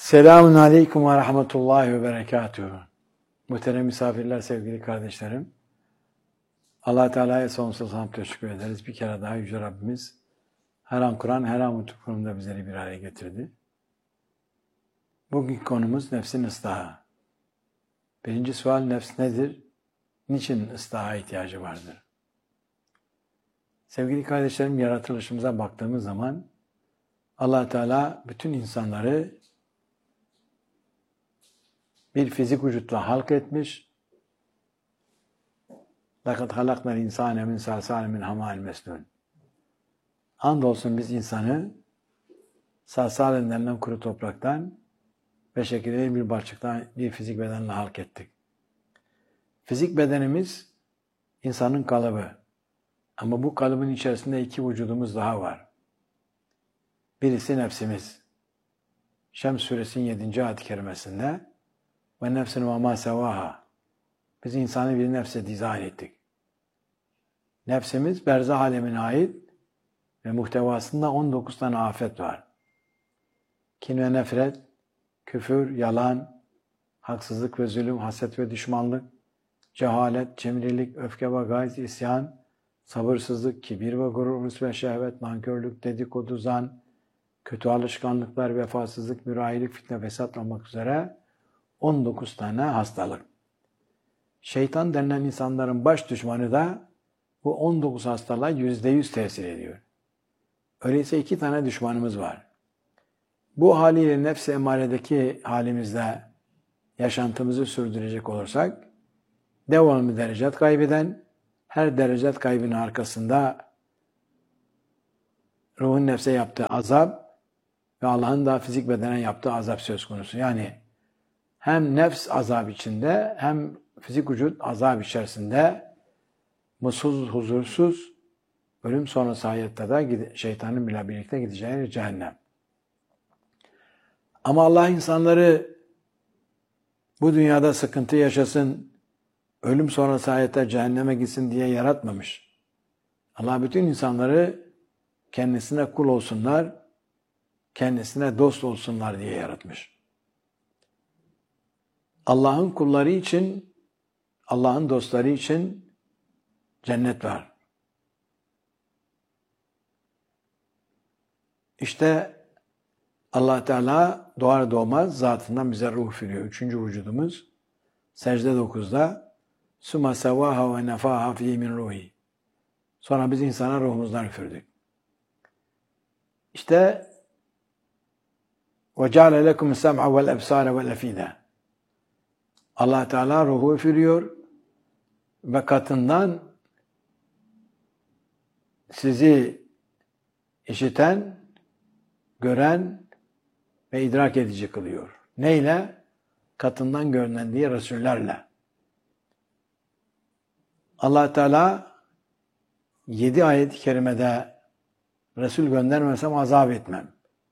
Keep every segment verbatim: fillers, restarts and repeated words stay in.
Selamun Aleyküm ve Rahmetullahi ve Berekatuhu. Muhterem misafirler, sevgili kardeşlerim. Allah Teala'ya sonsuz hamd teşekkür ederiz. Bir kere daha Yüce Rabbimiz her an Kur'an, her an mutlu konumda bizleri bir araya getirdi. Bugünkü konumuz nefsin ıslahı. Birinci sual, nefs nedir? Niçin ıslaha ihtiyacı vardır? Sevgili kardeşlerim, yaratılışımıza baktığımız zaman Allah Teala bütün insanları bir fizik vücutla halk etmiş. لَقَدْ خَلَقْنَا الْاِنْسَانَ مِنْ سَلْسَالٍ مِنْ حَمَائٍ مَسْنُونَ. Andolsun biz insanı salsal denilen kuru topraktan ve şekilli bir balçıktan bir fizik bedenle halk ettik. Fizik bedenimiz insanın kalıbı. Ama bu kalıbın içerisinde iki vücudumuz daha var. Birisi nefsimiz. Şems suresinin yedinci ayet-i kerimesinde ve nefsin ve ma sevaha. Biz insanı bir nefse dizayn ettik. Nefsimiz berzah alemine ait ve muhtevasında on dokuz tane afet var. Kin ve nefret, küfür, yalan, haksızlık ve zulüm, haset ve düşmanlık, cehalet, cimrilik, öfke ve gayz, isyan, sabırsızlık, kibir ve gurur, hırs ve şehvet, nankörlük, dedikodu, zan, kötü alışkanlıklar, vefasızlık, mürahilik, fitne, fesat olmak üzere on dokuz tane hastalık. Şeytan denilen insanların baş düşmanı da bu on dokuz hastalığa yüzde yüz tesir ediyor. Öyleyse iki tane düşmanımız var. Bu haliyle nefs-i emaredeki halimizde yaşantımızı sürdürecek olursak, devamlı derecet kaybeden, her derecet kaybının arkasında ruhun nefse yaptığı azap ve Allah'ın da fizik bedene yaptığı azap söz konusu. Yani hem nefs azap içinde hem fizik vücut azap içerisinde mutsuz, huzursuz, ölüm sonrası hayatta da şeytanın bile birlikte gideceği cehennem. Ama Allah insanları bu dünyada sıkıntı yaşasın, ölüm sonrası hayatta cehenneme gitsin diye yaratmamış. Allah bütün insanları kendisine kul olsunlar, kendisine dost olsunlar diye yaratmış. Allah'ın kulları için, Allah'ın dostları için cennet var. İşte Allah Teala doğar doğmaz zatından bize ruh veriyor. Üçüncü vücudumuz secde dokuzda summa sevaha ve nefaha fi min ruhi. Sonra biz insana ruhumuzdan üfürdük. İşte ve ceale lekum sem'a vel ebsara vel efide. Allah Teala ruhu üfürüyor ve katından sizi işiten, gören ve idrak edici kılıyor. Neyle? Katından görünen diye Resullerle. Allah Teala yedi ayet-i kerimede Resul göndermesem azap etmem.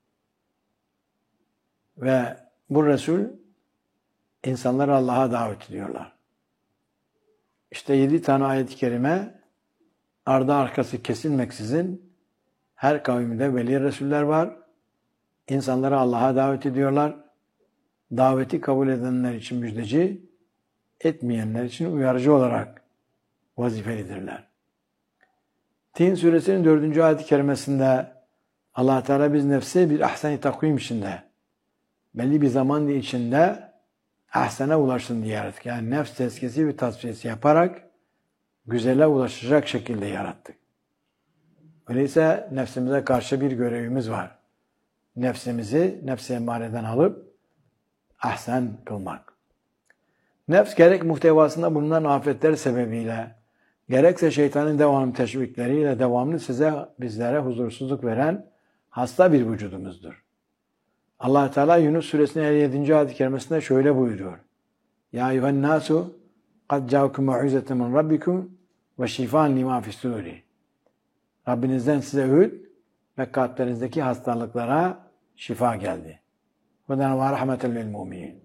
Ve bu Resul insanları Allah'a davet ediyorlar. İşte yedi tane ayet-i kerime ardı arkası kesilmeksizin her kavimde veli Resuller var. İnsanları Allah'a davet ediyorlar. Daveti kabul edenler için müjdeci, etmeyenler için uyarıcı olarak vazifelidirler. Tin suresinin dördüncü ayet-i kerimesinde Allah Teala biz nefsi bir ahsen-i takvim içinde, belli bir zaman içinde ahsene ulaşsın diye yarattık. Yani nefs tezkiyesi ve tasfiyesi yaparak güzele ulaşacak şekilde yarattık. Öyleyse nefsimize karşı bir görevimiz var. Nefsimizi nefs-i emmareden alıp ahsen kılmak. Nefs gerek muhtevasında bulunan afetler sebebiyle, gerekse şeytanın devamlı teşvikleriyle devamlı size, bizlere huzursuzluk veren hasta bir vücudumuzdur. Allah Teala Yunus suresinin elli yedinci ayet-i kerimesinde şöyle buyuruyor. Ya eyyühen nasu kad ca'akum mau'izetun min rabbikum ve şifaan lima fis-suduri. Rabbinizden size öğüt ve kalplerinizdeki hastalıklara şifa geldi. Hudan ve rahmeten lil mu'minin.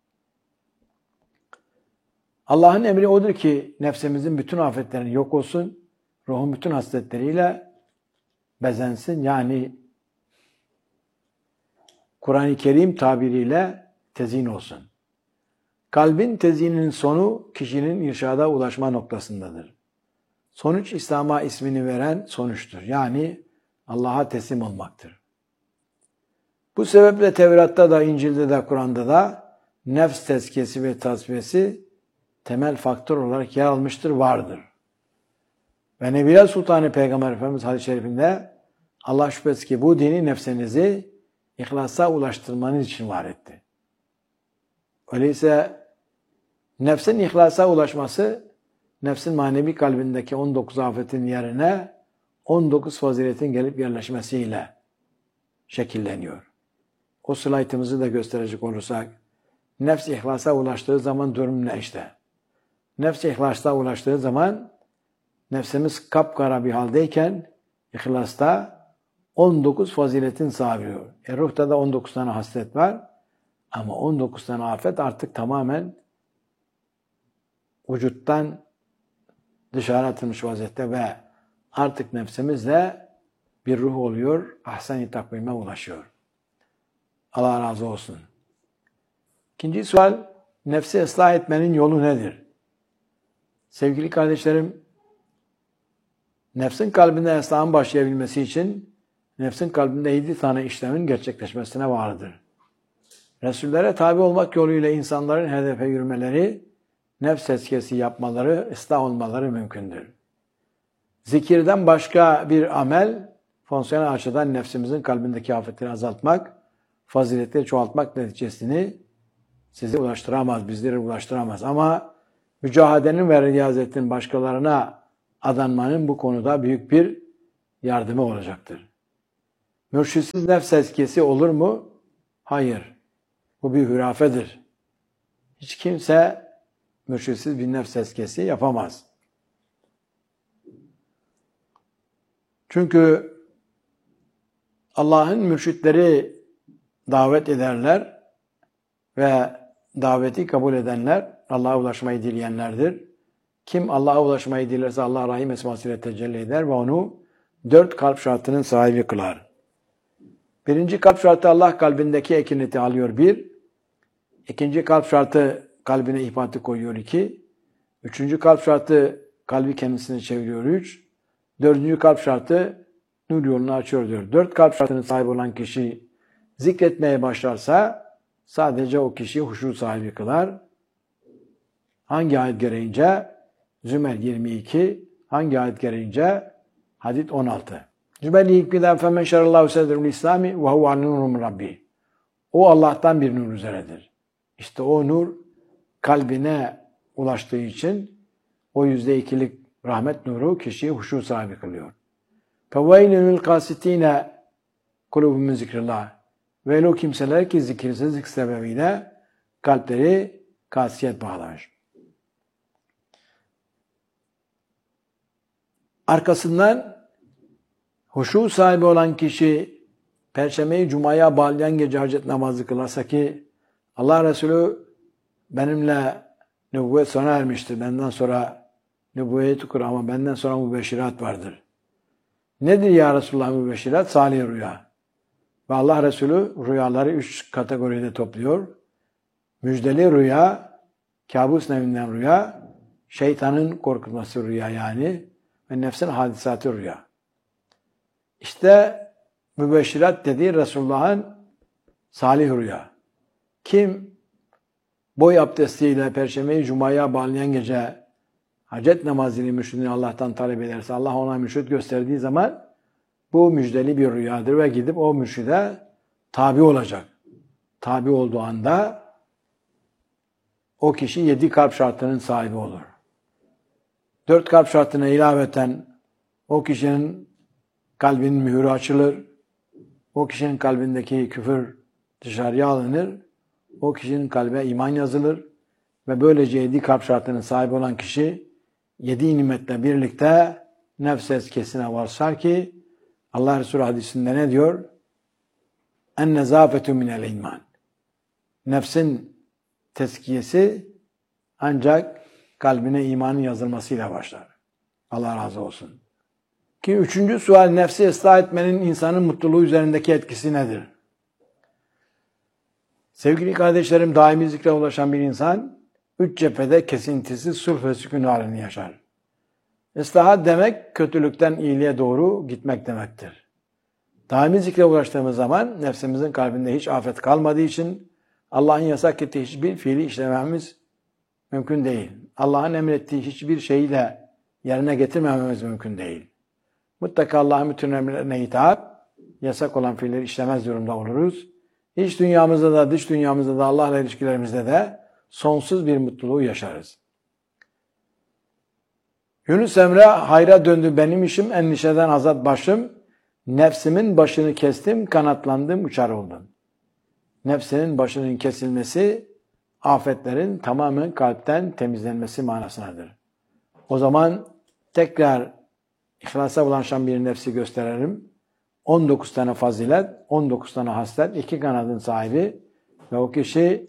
Allah'ın emri odur ki nefsimizin bütün afetlerini yok olsun, ruhun bütün hasletleriyle bezensin. Yani Kur'an-ı Kerim tabiriyle tezyin olsun. Kalbin tezyininin sonu kişinin irşada ulaşma noktasındadır. Sonuç İslam'a ismini veren sonuçtur. Yani Allah'a teslim olmaktır. Bu sebeple Tevrat'ta da, İncil'de de, Kur'an'da da nefs tezkiyesi ve tasfiyesi temel faktör olarak yer almıştır, vardır. Ve Nebiler Sultanı Peygamber Efendimiz hadis-i şerifinde Allah şüphesiz ki bu dini nefsinizi ihlasa ulaştırmanız için var etti. Öyleyse nefsin ihlasa ulaşması, nefsin manevi kalbindeki on dokuz afetin yerine on dokuz faziletin gelip yerleşmesiyle şekilleniyor. O slaytımızı da gösterecek olursak, nefs ihlasa ulaştığı zaman durum ne işte? Nefs ihlasa ulaştığı zaman, nefsimiz kapkara bir haldeyken, ihlasta on dokuz faziletin sahibi oluyor. E ruhta da on dokuz tane haslet var. Ama on dokuz tane afet artık tamamen vücuttan dışarı atılmış vaziyette ve artık nefsimizle bir ruh oluyor, ahsen-i takvime ulaşıyor. Allah razı olsun. İkinci sual, nefsi ıslah etmenin yolu nedir? Sevgili kardeşlerim, nefsin kalbinde ıslahın başlayabilmesi için nefsin kalbinde yedi tane işlemin gerçekleşmesine vardır. Resullere tabi olmak yoluyla insanların hedefe yürümeleri, nefs tezkiyesi yapmaları, ıslah olmaları mümkündür. Zikirden başka bir amel, fonksiyonel açıdan nefsimizin kalbindeki afetleri azaltmak, faziletleri çoğaltmak neticesini sizi ulaştıramaz, bizleri ulaştıramaz. Ama mücahadenin ve riyazetin başkalarına adanmanın bu konuda büyük bir yardımı olacaktır. Mürşitsiz nefs tezkiyesi olur mu? Hayır. Bu bir hürafedir. Hiç kimse mürşitsiz bir nefs tezkiyesi yapamaz. Çünkü Allah'ın mürşitleri davet ederler ve daveti kabul edenler Allah'a ulaşmayı dileyenlerdir. Kim Allah'a ulaşmayı dilerse Allah Rahim esmasıyla tecelli eder ve onu dört kalp şartının sahibi kılar. Birinci kalp şartı Allah kalbindeki ekineti alıyor bir. İkinci kalp şartı kalbine ihbatı koyuyor iki. Üçüncü kalp şartı kalbi kendisine çeviriyor üç. Dördüncü kalp şartı nur yolunu açıyor diyor. Dört kalp şartının sahibi olan kişi zikretmeye başlarsa sadece o kişiyi huşu sahibi kılar. Hangi ayet gereğince? Zümer yirmi iki. Hangi ayet gereğince? Hadid on altı. Zümer yirmi ikiden femen şerallahu sedrul İslami ve huve nurun rabbi. O Allah'tan bir nur üzeredir. İşte o nur kalbine ulaştığı için o yüzde ikilik rahmet nuru kişiyi huşu sahibi kılıyor. فَوَيْلُ الْقَاسِتِينَ قُلُوبُ مِنْ ذِكْرِ اللّٰهِ Ve o kimseler ki zikirsizlik sebebiyle kalpleri kasiyet bağlamış. Arkasından huşu sahibi olan kişi Perşembeyi Cuma'ya bağlayan gece hacet namazı kılarsa ki Allah Resulü benimle nübüvvet sona ermiştir. Benden sonra nübüvvet okur ama benden sonra mübeşşirat vardır. Nedir ya Resulullah mübeşşirat? Salih rüya. Ve Allah Resulü rüyaları üç kategoride topluyor. Müjdeli rüya, kabus nevinden rüya, şeytanın korkutması rüya yani ve nefsin hadisatı rüya. İşte mübeşşirat dediği Resulullah'ın salih rüya. Kim boy abdestiyle Perşembeyi Cuma'ya bağlayan gece hacet namazını mürşidini Allah'tan talep ederse, Allah ona mürşid gösterdiği zaman bu müjdeli bir rüyadır ve gidip o mürşide tabi olacak. Tabi olduğu anda o kişi yedi kalp şartının sahibi olur. Dört kalp şartına ilaveten o kişinin kalbinin mühürü açılır. O kişinin kalbindeki küfür dışarıya alınır. O kişinin kalbe iman yazılır. Ve böylece yedi kalp şartının sahibi olan kişi yedi nimetle birlikte nefs tezkiyesine varsar ki Allah Resulü hadisinde ne diyor? En nezafetu minel iman. Nefsin tezkiyesi ancak kalbine imanın yazılmasıyla başlar. Allah razı olsun. Ki üçüncü sual, nefsi ıslah etmenin insanın mutluluğu üzerindeki etkisi nedir? Sevgili kardeşlerim, daimi zikre ulaşan bir insan üç cephede kesintisiz sulh ve sükun halini yaşar. İslahat demek kötülükten iyiliğe doğru gitmek demektir. Daimi zikre ulaştığımız zaman nefsimizin kalbinde hiç afet kalmadığı için Allah'ın yasak ettiği hiçbir fiili işlememiz mümkün değil. Allah'ın emrettiği hiçbir şeyi de yerine getirmememiz mümkün değil. Mutlaka Allah'ın bütün emirlerine itaat, yasak olan fiilleri işlemez durumda oluruz. İç dünyamızda da dış dünyamızda da Allah'la ilişkilerimizde de sonsuz bir mutluluğu yaşarız. Yunus Emre, hayra döndü benim işim, endişeden azat başım, nefsimin başını kestim, kanatlandım, uçar oldum. Nefsinin başının kesilmesi, afetlerin tamamen kalpten temizlenmesi manasındadır. O zaman tekrar İhlasa ulaşan bir nefsi gösterelim. on dokuz tane fazilet, on dokuz tane haslet, iki kanadın sahibi ve o kişi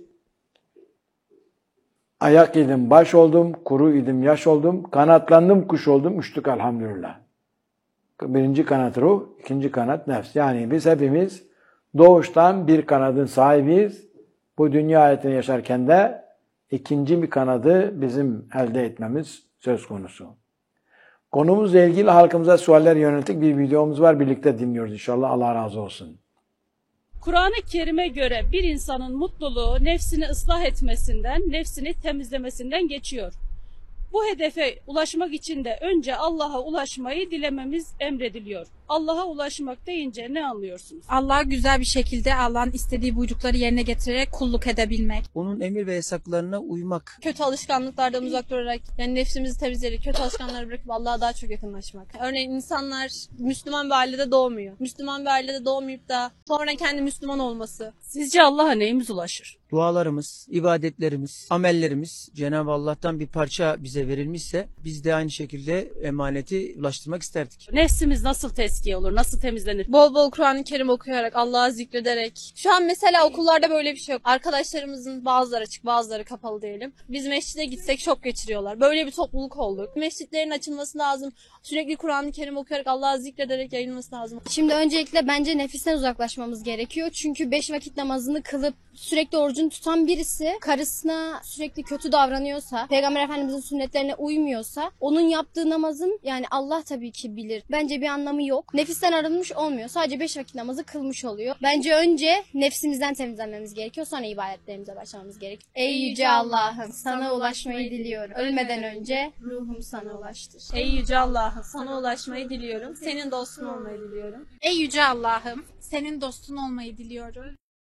ayak idim baş oldum, kuru idim yaş oldum, kanatlandım kuş oldum, uçtuk elhamdülillah. Birinci kanat ruh, ikinci kanat nefs. Yani biz hepimiz doğuştan bir kanadın sahibiyiz. Bu dünya hayatını yaşarken de ikinci bir kanadı bizim elde etmemiz söz konusu. Konumuzla ilgili halkımıza sualler yönelik bir videomuz var. Birlikte dinliyoruz inşallah. Allah razı olsun. Kur'an-ı Kerim'e göre bir insanın mutluluğu nefsini ıslah etmesinden, nefsini temizlemesinden geçiyor. Bu hedefe ulaşmak için de önce Allah'a ulaşmayı dilememiz emrediliyor. Allah'a ulaşmak deyince ne anlıyorsunuz? Allah'a güzel bir şekilde Allah'ın istediği buyrukları yerine getirerek kulluk edebilmek. Onun emir ve yasaklarına uymak. Kötü alışkanlıklardan uzak durarak, yani nefsimizi temizleyerek, kötü alışkanlıkları bırakıp Allah'a daha çok yakınlaşmak. Örneğin insanlar Müslüman bir ailede doğmuyor. Müslüman bir ailede doğmayıp da sonra kendi Müslüman olması. Sizce Allah'a neyimiz ulaşır? Dualarımız, ibadetlerimiz, amellerimiz Cenab-ı Allah'tan bir parça bize verilmişse biz de aynı şekilde emaneti ulaştırmak isterdik. Nefsimiz nasıl tezkiye olur, nasıl temizlenir? Bol bol Kur'an-ı Kerim okuyarak, Allah'ı zikrederek. Şu an mesela okullarda böyle bir şey yok. Arkadaşlarımızın bazıları açık, bazıları kapalı diyelim. Biz mescide gitsek şok geçiriyorlar. Böyle bir topluluk olduk. Mescitlerin açılması lazım. Sürekli Kur'an-ı Kerim okuyarak, Allah'ı zikrederek yayılması lazım. Şimdi öncelikle bence nefisten uzaklaşmamız gerekiyor. Çünkü beş vakit namazını kılıp sürekli orucunu tutan birisi karısına sürekli kötü davranıyorsa, Peygamber Efendimizin sünnetlerine uymuyorsa, onun yaptığı namazın, yani Allah tabii ki bilir, bence bir anlamı yok. Nefisten arınmış olmuyor. Sadece beş vakit namazı kılmış oluyor. Bence önce nefsimizden temizlenmemiz gerekiyor. Sonra ibadetlerimize başlamamız gerekiyor. Ey Yüce Allah'ım, sana ulaşmayı diliyorum. Ölmeden önce ruhum sana ulaştır. Ey Yüce Allah'ım, sana ulaşmayı diliyorum. Senin dostun olmayı diliyorum. Ey Yüce Allah'ım, senin dostun olmayı diliyorum.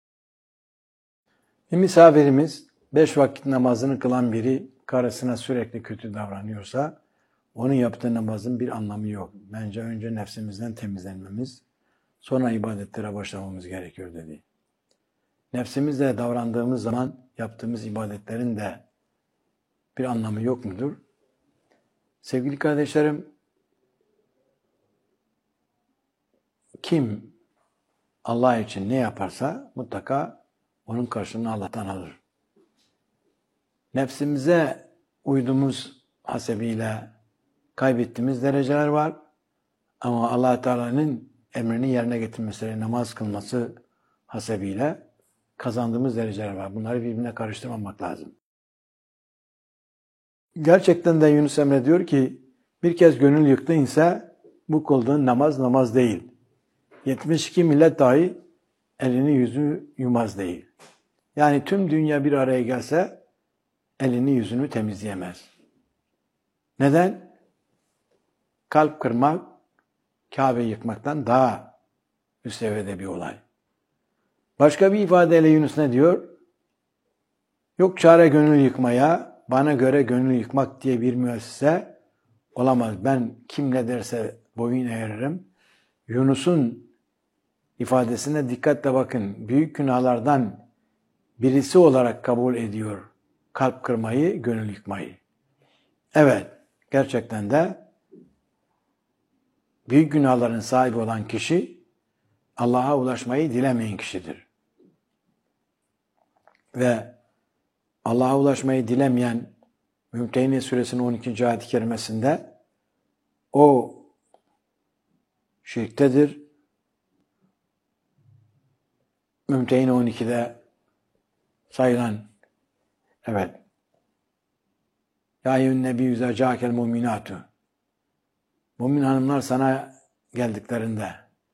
Bir misafirimiz beş vakit namazını kılan biri karısına sürekli kötü davranıyorsa onun yaptığı namazın bir anlamı yok. Bence önce nefsimizden temizlenmemiz, sonra ibadetlere başlamamız gerekiyor dedi. Nefsimizle davrandığımız zaman yaptığımız ibadetlerin de bir anlamı yok mudur? Sevgili kardeşlerim, kim Allah için ne yaparsa mutlaka onun karşılığını Allah'tan alır. Nefsimize uyduğumuz hasebiyle kaybettiğimiz dereceler var. Ama Allah Teala'nın emrini yerine getirmesi, namaz kılması hasebiyle kazandığımız dereceler var. Bunları birbirine karıştırmamak lazım. Gerçekten de Yunus Emre diyor ki, bir kez gönül yıktın ise bu kıldığın namaz namaz değil. yetmiş iki millet dahi elini yüzünü yumaz değil. Yani tüm dünya bir araya gelse elini yüzünü temizleyemez. Neden? Kalp kırmak, Kabe yıkmaktan daha üst seviyede bir olay. Başka bir ifadeyle Yunus ne diyor? Yok çare gönül yıkmaya, bana göre gönül yıkmak diye bir müessese olamaz. Ben kim ne derse boyun eğerim. Yunus'un ifadesine dikkatle bakın. Büyük günahlardan birisi olarak kabul ediyor kalp kırmayı, gönül yıkmayı. Evet, gerçekten de büyük günahların sahibi olan kişi Allah'a ulaşmayı dilemeyen kişidir. Ve Allah'a ulaşmayı dilemeyen Mümtehine Suresinin on ikinci ayet-i kerimesinde o şirktedir. Mümtehine on ikide sayılan, evet. Ya eyyühen nebiyyü izâ câkel mu'minâtu. Mümin hanımlar sana geldiklerinde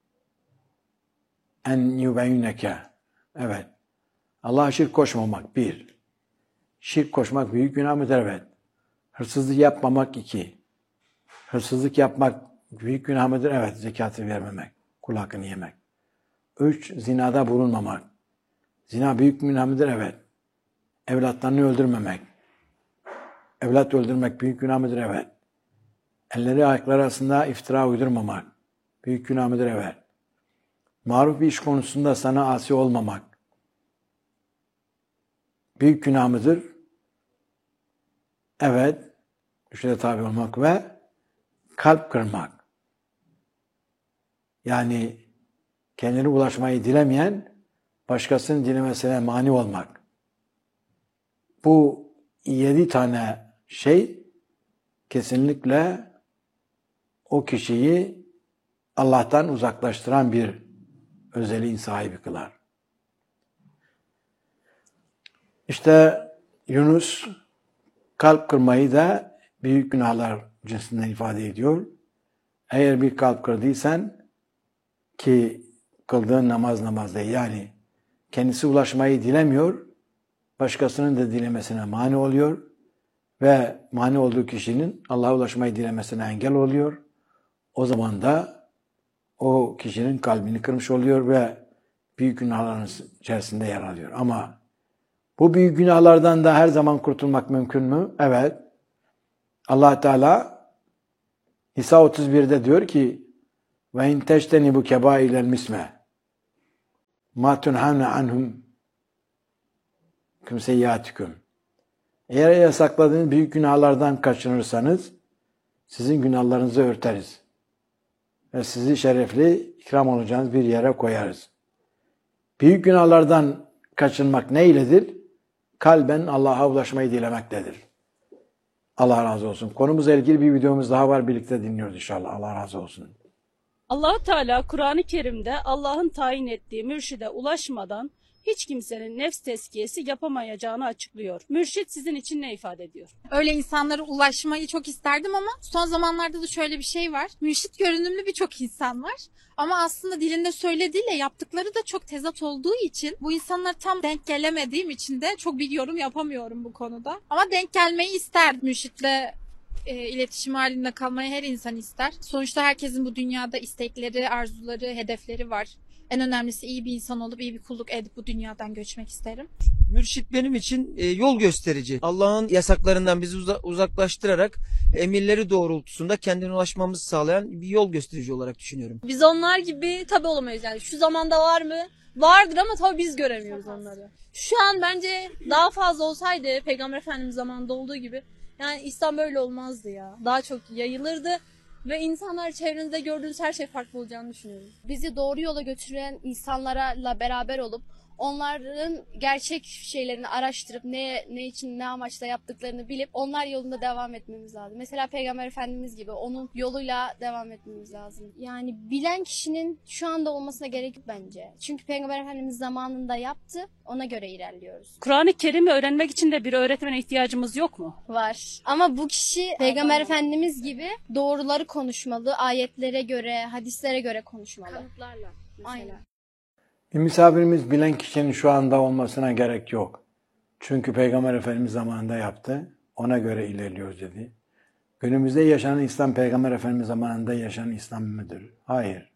en yubeyyüneke. Evet. Allah'a şirk koşmamak. Bir. Şirk koşmak büyük günah mıdır? Evet. Hırsızlık yapmamak. iki. Hırsızlık yapmak büyük günah mıdır? Evet. Zekatı vermemek. Kul hakkını yemek. Üç. Zinada bulunmamak. Zina büyük günah mıdır? Evet. Evlatlarını öldürmemek. Evlat öldürmek büyük günah mıdır? Evet. Elleri ayakları arasında iftira uydurmamak. Büyük günah mıdır? Evet. Maruf bir iş konusunda sana asi olmamak. Büyük günah mıdır? Evet. Üçe tabi olmak ve kalp kırmak. Yani kendine ulaşmayı dilemeyen başkasının dilemesine mani olmak. Bu yedi tane şey kesinlikle o kişiyi Allah'tan uzaklaştıran bir özelliğin sahibi kılar. İşte Yunus kalp kırmayı da büyük günahlar cinsinden ifade ediyor. Eğer bir kalp kırdıysan ki kıldığın namaz namaz değil. Yani kendisi ulaşmayı dilemiyor, başkasının da dilemesine mani oluyor ve mani olduğu kişinin Allah'a ulaşmayı dilemesine engel oluyor. O zaman da o kişinin kalbini kırmış oluyor ve büyük günahların içerisinde yer alıyor. Ama bu büyük günahlardan da her zaman kurtulmak mümkün mü? Evet. Allah Teala Nisa otuz birde diyor ki ve in teştenibu kebailel misme ma tunhavne anhum kum seyyiatikum. Eğer yasakladığınız büyük günahlardan kaçınırsanız sizin günahlarınızı örteriz. Ve sizi şerefli, ikram olacağınız bir yere koyarız. Büyük günahlardan kaçınmak neyledir? Kalben Allah'a ulaşmayı dilemektedir. Allah razı olsun. Konumuzla ilgili bir videomuz daha var. Birlikte dinliyoruz inşallah. Allah razı olsun. Allah Teala Kur'an-ı Kerim'de Allah'ın tayin ettiği mürşide ulaşmadan hiç kimsenin nefs tezkiyesi yapamayacağını açıklıyor. Mürşit sizin için ne ifade ediyor? Öyle insanlara ulaşmayı çok isterdim ama son zamanlarda da şöyle bir şey var. Mürşit görünümlü birçok insan var. Ama aslında dilinde söylediğiyle yaptıkları da çok tezat olduğu için bu insanlar tam denk gelemediğim için de çok bir yorum yapamıyorum bu konuda. Ama denk gelmeyi isterdim. Mürşitle e, iletişim halinde kalmayı her insan ister. Sonuçta herkesin bu dünyada istekleri, arzuları, hedefleri var. En önemlisi iyi bir insan olup iyi bir kulluk edip bu dünyadan göçmek isterim. Mürşit benim için e, yol gösterici. Allah'ın yasaklarından bizi uza- uzaklaştırarak emirleri doğrultusunda kendine ulaşmamızı sağlayan bir yol gösterici olarak düşünüyorum. Biz onlar gibi tabii olamayız yani. Şu zamanda var mı? Vardır ama tabii biz göremiyoruz onları. Şu an bence daha fazla olsaydı Peygamber Efendimiz zamanında olduğu gibi yani İslam böyle olmazdı ya. Daha çok yayılırdı. Ve insanlar çevrenizde gördüğünüz her şey farklı olacağını düşünüyorum. Bizi doğru yola götüren insanlarla beraber olup onların gerçek şeylerini araştırıp ne ne için ne amaçla yaptıklarını bilip onlar yolunda devam etmemiz lazım. Mesela Peygamber Efendimiz gibi onun yoluyla devam etmemiz lazım. Yani bilen kişinin şu anda olmasına gerek yok bence. Çünkü Peygamber Efendimiz zamanında yaptı, ona göre ilerliyoruz. Kur'an-ı Kerim'i öğrenmek için de bir öğretmene ihtiyacımız yok mu? Var. Ama bu kişi Peygamber Efendimiz gibi doğruları konuşmalı, ayetlere göre, hadislere göre konuşmalı. Kanıtlarla mesela. Aynen. Bir misafirimiz bilen kişinin şu anda olmasına gerek yok. Çünkü Peygamber Efendimiz zamanında yaptı. Ona göre ilerliyoruz dedi. Günümüzde yaşanan İslam Peygamber Efendimiz zamanında yaşanan İslam mıdır? Hayır.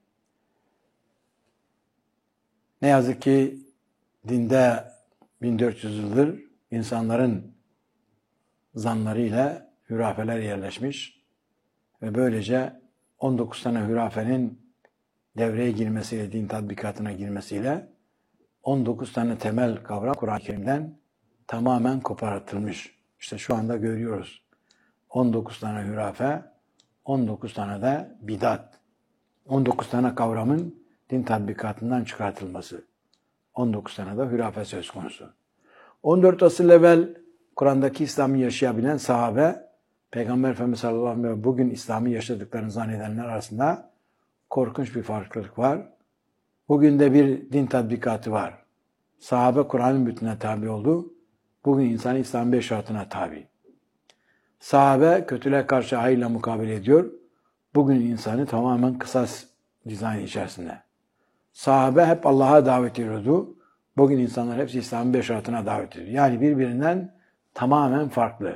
Ne yazık ki dinde bin dört yüz yıldır insanların zanlarıyla hürafeler yerleşmiş ve böylece on dokuz tane hürafenin devreye girmesiyle, din tatbikatına girmesiyle on dokuz tane temel kavram Kur'an-ı Kerim'den tamamen kopartılmış. İşte şu anda görüyoruz. on dokuz tane hürafe, on dokuz tane de bidat. on dokuz tane kavramın din tatbikatından çıkartılması. on dokuz tane de hürafe söz konusu. on dört asır evvel Kur'an'daki İslam'ı yaşayabilen sahabe, Peygamber Efendimiz sallallahu aleyhi ve sellem bugün İslam'ı yaşadıklarını zannedenler arasında korkunç bir farklılık var. Bugün de bir din tatbikatı var. Sahabe Kur'an'ın bütününe tabi oldu. Bugün insan İslam'ın beş şartına tabi. Sahabe kötülüğe karşı hayırla mukabele ediyor. Bugün insanı tamamen kısas dizayn içerisinde. Sahabe hep Allah'a davet ediyordu. Bugün insanlar hepsi İslam'ın beş şartına davet ediyor. Yani birbirinden tamamen farklı.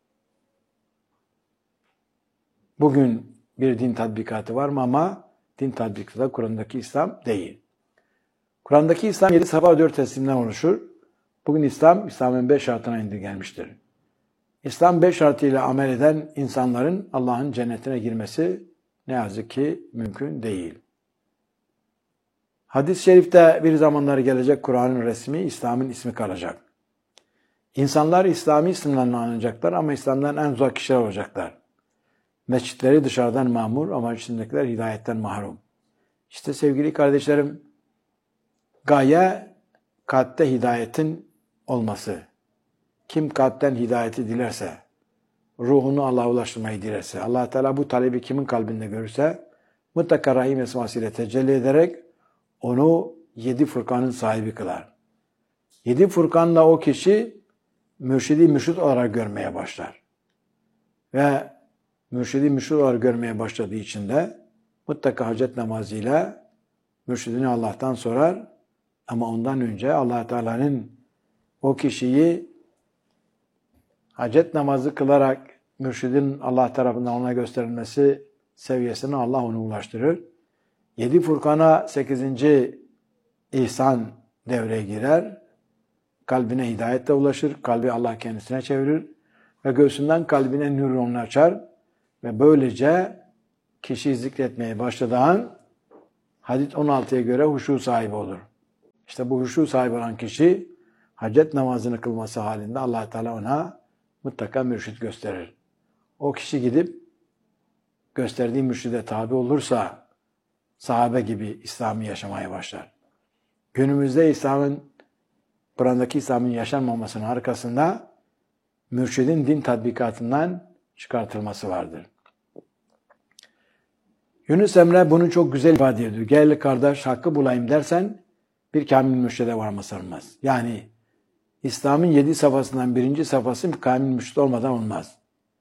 Bugün bir din tatbikatı var mı ama din tatbikatı da Kur'an'daki İslam değil. Kur'an'daki İslam yedi safa dört teslimden oluşur. Bugün İslam, İslam'ın beş şartına indirgenmiştir. İslam beş şartıyla amel eden insanların Allah'ın cennetine girmesi ne yazık ki mümkün değil. Hadis-i şerifte bir zamanlar gelecek Kur'an'ın resmi, İslam'ın ismi kalacak. İnsanlar İslami isimlerle anılacaklar ama İslam'dan en uzak kişiler olacaklar. Mescitleri dışarıdan mamur ama içindekiler hidayetten mahrum. İşte sevgili kardeşlerim, gaye kalpte hidayetin olması. Kim kalpten hidayeti dilerse, ruhunu Allah'a ulaştırmayı dilerse, Allah Teala bu talebi kimin kalbinde görürse, mutlaka Rahim esmasıyla tecelli ederek onu yedi fırkanın sahibi kılar. Yedi fırkanla o kişi mürşidi mürşid olarak görmeye başlar. Ve mürşidi mürşid olarak görmeye başladığı için de mutlaka hacet namazıyla mürşidini Allah'tan sorar. Ama ondan önce Allah Teala'nın o kişiyi hacet namazı kılarak mürşidin Allah tarafından ona gösterilmesi seviyesine Allah onu ulaştırır. Yedi Furkan'a sekizinci ihsan devreye girer. Kalbine hidayetle ulaşır. Kalbi Allah kendisine çevirir. Ve göğsünden kalbine nüronunu açar. Ve böylece kişi zikretmeye başladığı an hadis on altıya göre huşu sahibi olur. İşte bu huşu sahibi olan kişi hacet namazını kılması halinde Allah Teala ona mutlaka mürşid gösterir. O kişi gidip gösterdiği mürşide tabi olursa sahabe gibi İslam'ı yaşamaya başlar. Günümüzde İslam'ın, Kur'an'daki İslam'ın yaşanmamasının arkasında mürşidin din tatbikatından çıkartılması vardır. Yunus Emre bunu çok güzel ifade ediyor. Gel kardeş hakkı bulayım dersen bir kamil mürşide varması olmaz. Yani İslam'ın yedi safhasından birinci safhası kamil mürşid olmadan olmaz.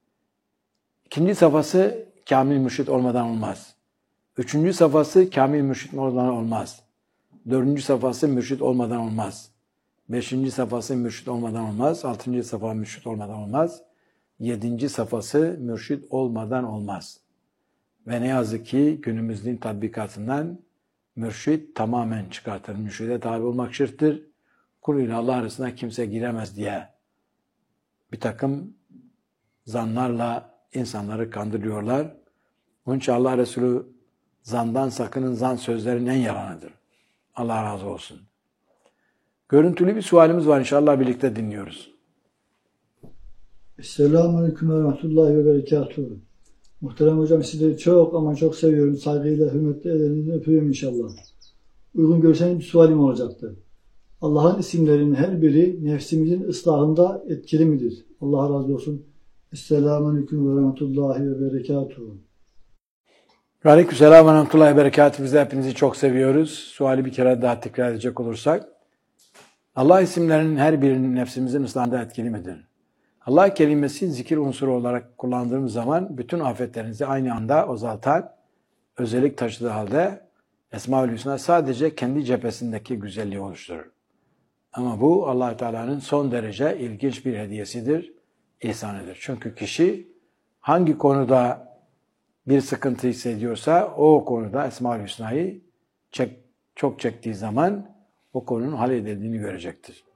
İkinci safhası kamil mürşid olmadan olmaz. Üçüncü safhası kamil mürşid olmadan olmaz. Dördüncü safhası mürşid olmadan olmaz. Beşinci safhası mürşid olmadan olmaz. Altıncı safha mürşid olmadan olmaz. Yedinci safhası mürşid olmadan olmaz. Ve ne yazık ki günümüzün tatbikatından mürşid tamamen çıkartır. Mürşide tabi olmak şirktir. Kul ile Allah arasına kimse giremez diye bir takım zanlarla insanları kandırıyorlar. Onun için Allah Resulü zandan sakının, zan sözlerin en yalanıdır. Allah razı olsun. Görüntülü bir sualimiz var, inşallah birlikte dinliyoruz. Selamünaleyküm ve rahmetullahi ve berekatuhu. Muhterem hocam, sizleri çok ama çok seviyorum. Saygıyla, hürmetle ellerinizden öpüyorum inşallah. Uygun görseniz bir sualim olacaktı. Allah'ın isimlerinin her biri nefsimizin ıslahında etkili midir? Allah razı olsun. Selamünaleyküm ve rahmetullahi ve berekatuhu. Aleykümselam ve rahmetullahi ve berekatuhu. Biz de hepinizi çok seviyoruz. Suali bir kere daha tekrar edecek olursak. Allah isimlerinin her birinin nefsimizin ıslahında etkili midir? Allah kelimesi zikir unsuru olarak kullandığımız zaman bütün afetlerinizi aynı anda azaltan özellik taşıdığı halde Esma-ül Hüsna sadece kendi cephesindeki güzelliği oluşturur. Ama bu Allah Teala'nın son derece ilginç bir hediyesidir, ihsanıdır. Çünkü kişi hangi konuda bir sıkıntı hissediyorsa o konuda Esma-ül Hüsna'yı çek, çok çektiği zaman o konunun halledildiğini görecektir.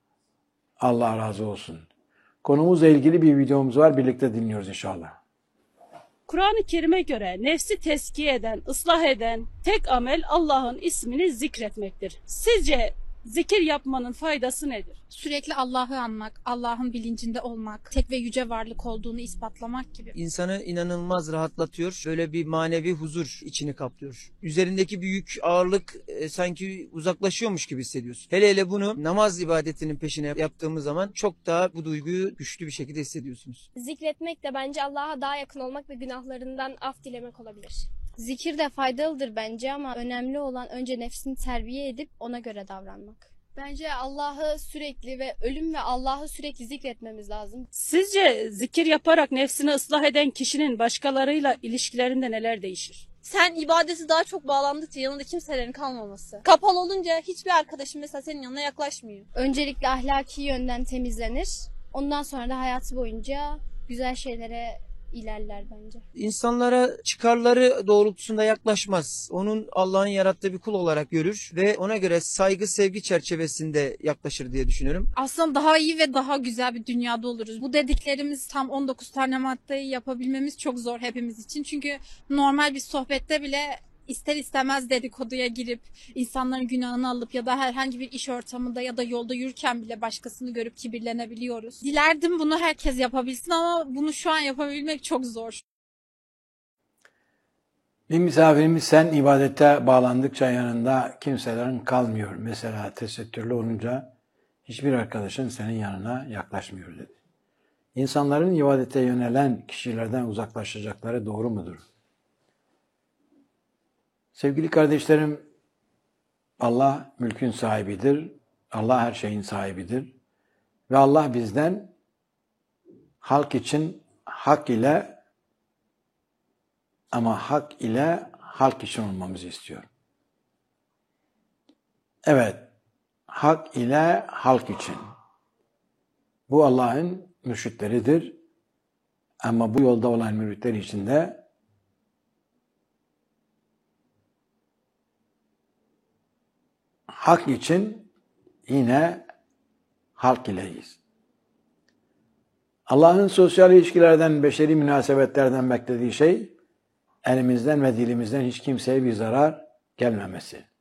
Allah razı olsun. Konumuzla ilgili bir videomuz var. Birlikte dinliyoruz inşallah. Kur'an-ı Kerim'e göre nefsi teskiye eden, ıslah eden tek amel Allah'ın ismini zikretmektir. Sizce zikir yapmanın faydası nedir? Sürekli Allah'ı anmak, Allah'ın bilincinde olmak, tek ve yüce varlık olduğunu ispatlamak gibi. İnsanı inanılmaz rahatlatıyor. Böyle bir manevi huzur içini kaplıyor. Üzerindeki büyük ağırlık e, sanki uzaklaşıyormuş gibi hissediyorsun. Hele hele bunu namaz ibadetinin peşine yaptığımız zaman çok daha bu duyguyu güçlü bir şekilde hissediyorsunuz. Zikretmek de bence Allah'a daha yakın olmak ve günahlarından af dilemek olabilir. Zikir de faydalıdır bence ama önemli olan önce nefsini terbiye edip ona göre davranmak. Bence Allah'ı sürekli ve ölüm ve Allah'ı sürekli zikretmemiz lazım. Sizce zikir yaparak nefsini ıslah eden kişinin başkalarıyla ilişkilerinde neler değişir? Sen ibadeti daha çok bağlandıkça yanında kimselerin kalmaması. Kapalı olunca hiçbir arkadaşın mesela senin yanına yaklaşmıyor. Öncelikle ahlaki yönden temizlenir. Ondan sonra da hayatı boyunca güzel şeylere ilerler bence. İnsanlara çıkarları doğrultusunda yaklaşmaz. Onun Allah'ın yarattığı bir kul olarak görür ve ona göre saygı, sevgi çerçevesinde yaklaşır diye düşünüyorum. Aslında daha iyi ve daha güzel bir dünyada oluruz. Bu dediklerimiz tam on dokuz tane maddeyi yapabilmemiz çok zor hepimiz için. Çünkü normal bir sohbette bile ister istemez dedikoduya girip insanların günahını alıp ya da herhangi bir iş ortamında ya da yolda yürürken bile başkasını görüp kibirlenebiliyoruz. Dilerdim bunu herkes yapabilsin ama bunu şu an yapabilmek çok zor. Bir misafirimiz sen ibadete bağlandıkça yanında kimselerin kalmıyor. Mesela tesettürlü olunca hiçbir arkadaşın senin yanına yaklaşmıyor dedi. İnsanların ibadete yönelen kişilerden uzaklaşacakları doğru mudur? Sevgili kardeşlerim, Allah mülkün sahibidir. Allah her şeyin sahibidir. Ve Allah bizden halk için hak ile ama hak ile halk için olmamızı istiyor. Evet, hak ile halk için. Bu Allah'ın mürşitleridir. Ama bu yolda olan müritler için de hak için yine halk ileyiz. Allah'ın sosyal ilişkilerden, beşeri münasebetlerden beklediği şey elimizden ve dilimizden hiç kimseye bir zarar gelmemesi.